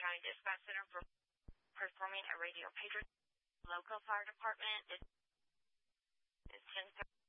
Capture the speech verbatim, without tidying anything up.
County Dispatch Center for performing a radio pager. Local fire department is, is ten thirty.